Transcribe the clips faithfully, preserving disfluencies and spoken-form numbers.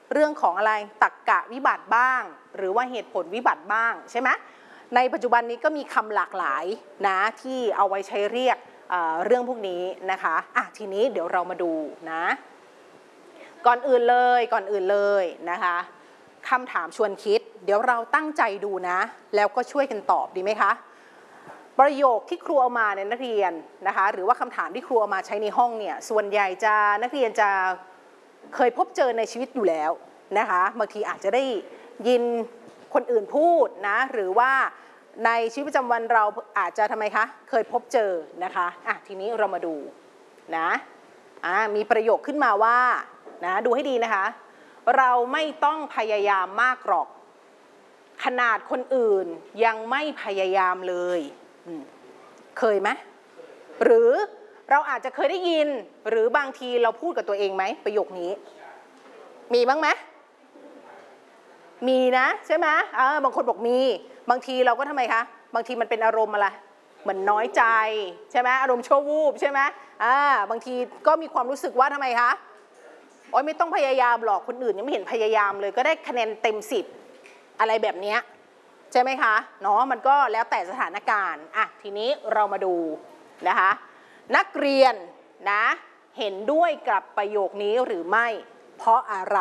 เรื่องของอะไรตรรกะวิบัติบ้างหรือว่าเหตุผลวิบัติบ้างใช่ไหมในปัจจุบันนี้ก็มีคำหลากหลายนะที่เอาไว้ใช้เรียก เอ่อ เรื่องพวกนี้นะคะอ่ะทีนี้เดี๋ยวเรามาดูนะก่อนอื่นเลยก่อนอื่นเลยนะคะคำถามชวนคิดเดี๋ยวเราตั้งใจดูนะแล้วก็ช่วยกันตอบดีไหมคะประโยคที่ครูเอามาในนักเรียนนะคะหรือว่าคำถามที่ครูเอามาใช้ในห้องเนี่ยส่วนใหญ่จะนักเรียนจะเคยพบเจอในชีวิตอยู่แล้วนะคะบางทีอาจจะได้ยินคนอื่นพูดนะหรือว่าในชีวิตประจำวันเราอาจจะทำไมคะเคยพบเจอนะคะอ่ะทีนี้เรามาดูนะอ่ะมีประโยคขึ้นมาว่านะดูให้ดีนะคะเราไม่ต้องพยายามมากหรอกขนาดคนอื่นยังไม่พยายามเลยเคยไหมหรือเราอาจจะเคยได้ยินหรือบางทีเราพูดกับตัวเองไหมประโยคนี้มีบ้างไหมมีนะใช่ไหมอ่าบางคนบอกมีบางทีเราก็ทำไมคะบางทีมันเป็นอารมณ์อะไรเหมือนน้อยใจใช่ไหมอารมณ์ชั่ววูบใช่ไหมอ่าบางทีก็มีความรู้สึกว่าทำไมคะโอ๊ยไม่ต้องพยายามหรอกคนอื่นยังไม่เห็นพยายามเลยก็ได้คะแนนเต็มสิบอะไรแบบนี้ใช่ไหมคะเนาะมันก็แล้วแต่สถานการณ์อ่ะทีนี้เรามาดูนะคะนักเรียนนะเห็นด้วยกับประโยคนี้หรือไม่เพราะอะไร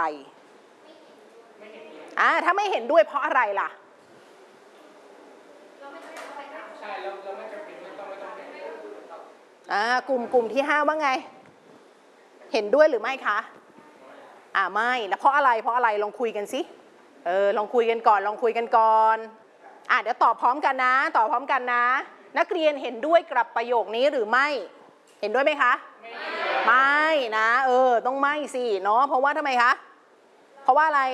อ่าถ้าไม่เห็นด้วยเพราะอะไรล่ะใช่เราเราไม่จำเป็นไม่ต้องไม่ต้องอ่ากลุ่มกลุ่มที่ห้าว่าไงเห็นด้วยหรือไม่คะอ่าไม่แล้วเพราะอะไรเพราะอะไรลองคุยกันสิเออลองคุยกันก่อนลองคุยกันก่อนอ่ะเดี๋ยวตอบพร้อมกันนะตอบพร้อมกันนะนักเรียนเห็นด้วยกับประโยคนี้หรือไม่เห็นด้วยไหมคะไม่นะเออต้องไม่สิเนาะเพราะว่าทำไมคะเพราะว่าอะไร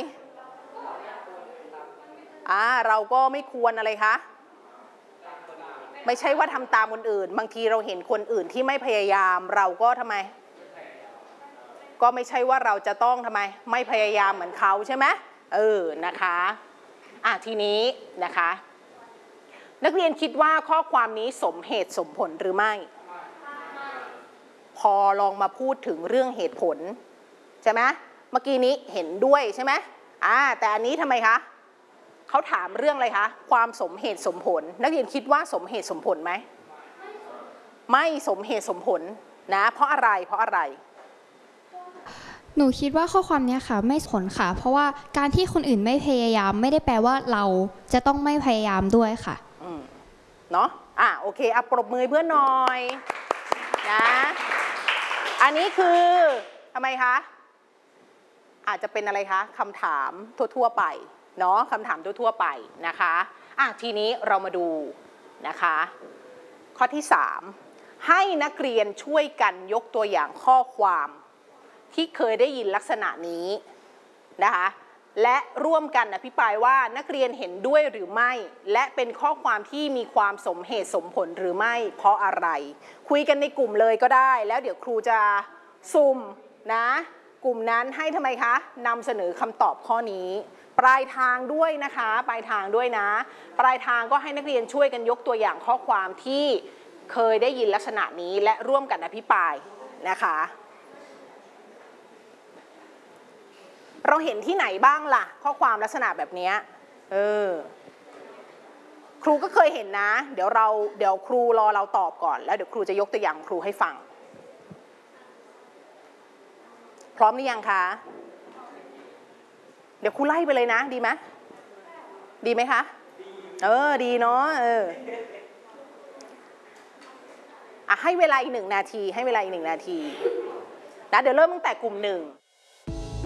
อ่าเราก็ไม่ควรอะไรคะไม่ใช่ว่าทำตามคนอื่นบางทีเราเห็นคนอื่นที่ไม่พยายามเราก็ทำไมก็ไม่ใช่ว่าเราจะต้องทำไมไม่พยายามเหมือนเขาใช่ไหมเออนะคะอ่ะทีนี้นะคะนักเรียนคิดว่าข้อความนี้สมเหตุสมผลหรือไม่พอลองมาพูดถึงเรื่องเหตุผลใช่ไหมเมื่อกี้นี้เห็นด้วยใช่ไหมอ่าแต่อันนี้ทำไมคะเขาถามเรื่องอะไรคะความสมเหตุสมผลนักเรียนคิดว่าสมเหตุสมผลไหมไม่สมเหตุสมผลนะเพราะอะไรเพราะอะไรหนูคิดว่าข้อความนี้ค่ะไม่ผลค่ะเพราะว่าการที่คนอื่นไม่พยายามไม่ได้แปลว่าเราจะต้องไม่พยายามด้วยค่ะอืมเนาะอ่ะโอเคอ่ะปรบมือเพื่อนหน่อยนะอันนี้คือทำไมคะอาจจะเป็นอะไรคะคำถามทั่วๆไปเนาะคำถามทั่วๆไปนะคะอ่ะทีนี้เรามาดูนะคะข้อที่สามให้นักเรียนช่วยกันยกตัวอย่างข้อความที่เคยได้ยินลักษณะนี้นะคะและร่วมกันอภิปรายว่านักเรียนเห็นด้วยหรือไม่และเป็นข้อความที่มีความสมเหตุสมผลหรือไม่เพราะอะไรคุยกันในกลุ่มเลยก็ได้แล้วเดี๋ยวครูจะซุ่มนะกลุ่มนั้นให้ทำไมคะนำเสนอคำตอบข้อนี้ปลายทางด้วยนะคะปลายทางด้วยนะปลายทางก็ให้นักเรียนช่วยกันยกตัวอย่างข้อความที่เคยได้ยินลักษณะนี้และร่วมกันอภิปรายนะคะเราเห็นที่ไหนบ้างล่ะข้อความลักษณะแบบนี้เออครูก็เคยเห็นนะเดี๋ยวเราเดี๋ยวครูรอเราตอบก่อนแล้วเดี๋ยวครูจะยกตัวอย่างครูให้ฟังพร้อมหรือยังคะเดี๋ยวครูไล่ไปเลยนะดีไหมดีไหมคะเออดีเนาะเอออ่ะให้เวลาอีกหนึ่งนาทีให้เวลาอีกหนึ่งนาทีนะเดี๋ยวเริ่มตั้งแต่กลุ่มหนึ่ง